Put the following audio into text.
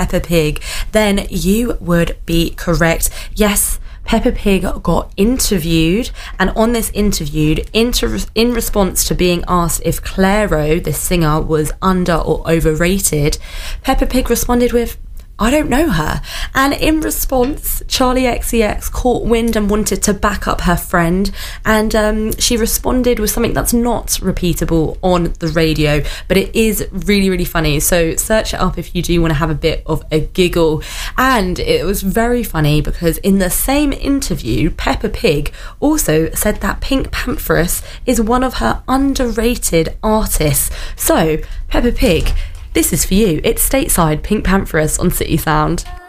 Peppa Pig, then you would be correct. Yes, Peppa Pig got interviewed, and on this interview, in response to being asked if Clairo, this singer, was under or overrated, Peppa Pig responded with, "I don't know her." And in response, Charlie XCX caught wind and wanted to back up her friend, and she responded with something that's not repeatable on the radio, but it is really, really funny. So search it up if you do want to have a bit of a giggle. And it was very funny because in the same interview, Peppa Pig also said that Pink Pantheress is one of her underrated artists. So, Peppa Pig, this is for you. It's Stateside, Pink Pantheress on City Sound.